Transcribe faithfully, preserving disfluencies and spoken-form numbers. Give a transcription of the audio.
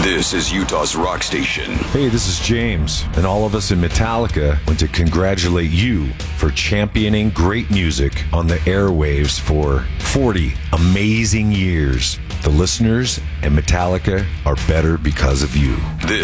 This is Utah's rock station. Hey, this is James, and all of us in Metallica want to congratulate you for championing great music on the airwaves for forty amazing years. The listeners and Metallica are better because of you. This